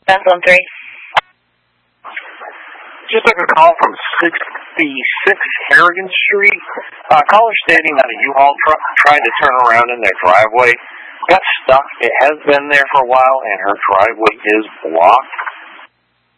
10-3. Just took a call from 66 Harrigan Street. Caller stating that a U-Haul truck tried to turn around in their driveway. Got stuck. It has been there for a while, and her driveway is blocked.